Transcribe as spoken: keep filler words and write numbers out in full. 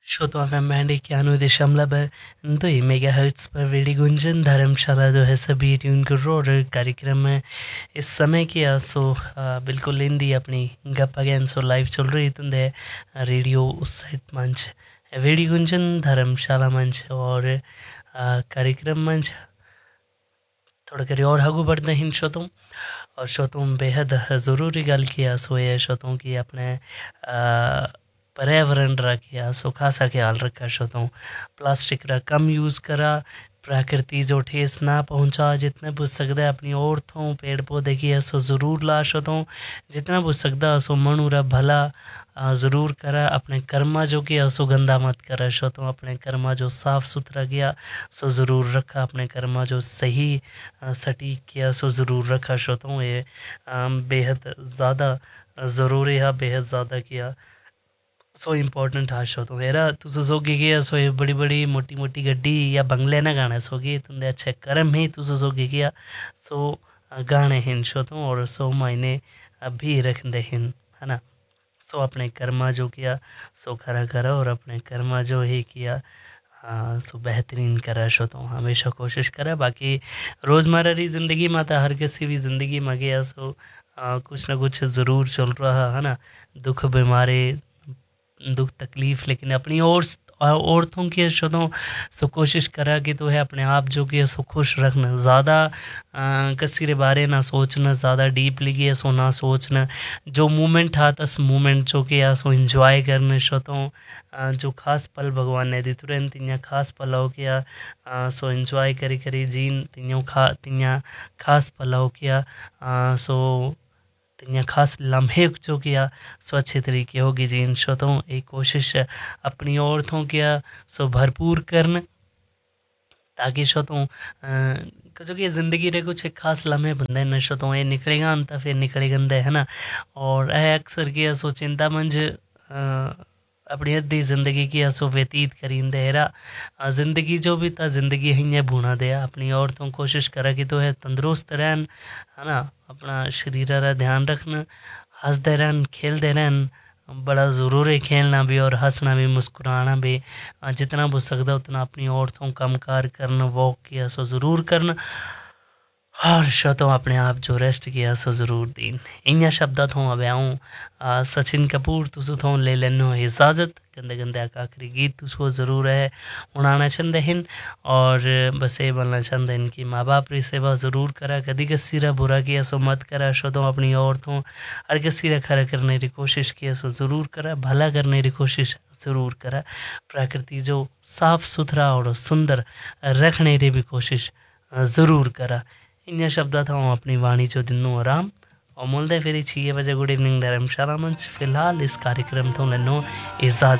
श्रोता FM band इक्यानवे दशमलव दो मेगा हर्ट्स पर रेडियो गुंजन धर्मशाला जो है सभी ट्यून करो और कार्यक्रम में इस समय की सो बिल्कुल हिंदी अपनी गप अगेन सो लाइव चल रही तुंदे रेडियो उस साइड मंच रेडियो गुंजन धर्मशाला मंच और कार्यक्रम मंच थोड़ा करी और आगू बढ़ते हैं श्रोतों और श्रोतों बेहद ज़रूरी गल किया सो ये श्रोतों की अपने पर्यावरण रखिया सो खासा ख्याल रखा श्रोतों प्लास्टिक रा कम यूज़ करा प्रकृति जो ठेस ना पहुंचा जितना बुझ सकता है अपनी औरतों पेड़ पौधे की सो ज़रूर ला श्रोतों जितना बुझ सकता सो मनु रा भला ज़रूर करा अपने कर्मा जो किया सो गंदा मत करा श्रोतों अपने कर्मा जो साफ़ सुथरा किया सो ज़रूर रखा अपने कर्मा जो सही सटीक किया सो ज़रूर रखा श्रोतों ये बेहद ज़्यादा ज़रूरी है बेहद ज़्यादा किया सो इम्पोर्टेंट हा शो तो मेरा तुस सोगी कि सो ये बड़ी बड़ी मोटी मोटी गड्डी या बंगले ना गाने सोगी तुंदे अच्छे कर्म ही तुस सोगी कि सो गाने हिन शो तो और सो मायने अभी रख दे हिन है ना सो अपने कर्मा जो किया सो खरा करा और अपने कर्मा जो ही किया आ, सो बेहतरीन करा शो तो हमेशा कोशिश करा बाकी रोज़मर्रा की ज़िंदगी में तो हर किसी भी ज़िंदगी में गया सो आ, कुछ ना कुछ ज़रूर चल रहा है ना दुख बीमारी दुख तकलीफ़ लेकिन अपनी और औरतों की शोधों सो कोशिश करा कि तो है अपने आप जो कि सो खुश रखना ज़्यादा किसी के बारे ना सोचना ज़्यादा डीपली की सो ना सोचना जो मोमेंट था तस मोमेंट जो कि सो इंजॉय करने शोतों जो खास पल भगवान ने दी तुरंत तिया खास पल हो किया सो इंजॉय करी करी जीन तिया खा तिया खास पल हो किया सो तिया खास लम्हे जो किया सो अच्छे तरीके होगी जीन शोतों एक कोशिश अपनी औरतों किया सो भरपूर करन ताकि शोतों जो कि ज़िंदगी रे कुछ खास लम्हे बंदे न शोतों ये निकलेगा अंत फिर निकले गंदे है ना और यह अक्सर किया सो चिंता मंज अपनी अद्धी ज़िंदगी की सो व्यतीत करींदे हेरा ज़िंदगी जो भी था ज़िंदगी ही भूना दिया अपनी औरतों कोशिश करा कि तो है तंदुरुस्त रहन है ना अपना शरीर रा ध्यान रखना हंसते रहन खेलते रहन बड़ा ज़रूरी खेलना भी और हंसना भी मुस्कुराना भी जितना बुझ सकता उतना अपनी औरतों कम कार करना वॉक किया सो ज़रूर करना और शतों अपने आप जो रेस्ट किया सो ज़रूर दिन इन शब्द थों अब आऊँ सचिन कपूर तुस थों ले लेनो इजाज़त गंदे गंदे आखिरी गीत तुसको ज़रूर है उड़ाना चंदे हिन और बस ये बोलना चंदे इनकी माँ बाप की सेवा ज़रूर करा कदी किसी रा बुरा किया सो मत करा शतों अपनी औरतों हर किसी रा खरा करने की कोशिश किया सो ज़रूर करा भला करने की कोशिश ज़रूर करा प्रकृति जो साफ़ सुथरा और सुंदर रखने की भी कोशिश ज़रूर करा इन शब्द था अपनी वाणी जो दिनों आराम और मुलदे फिर छः बजे गुड इवनिंग धर्मशाला मंच फिलहाल इस कार्यक्रम तो नन्नो इजाज़त।